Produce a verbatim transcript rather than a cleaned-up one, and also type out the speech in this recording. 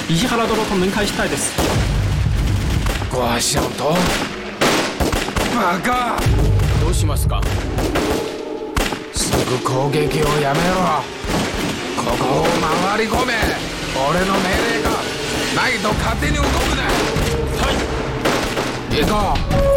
石原殿と面会したいです。 ご足音。バカ。 どうしますか？ すぐ攻撃をやめろ。ここを回り込め。俺の命令がないと勝手に動くな。 はい。 行こう。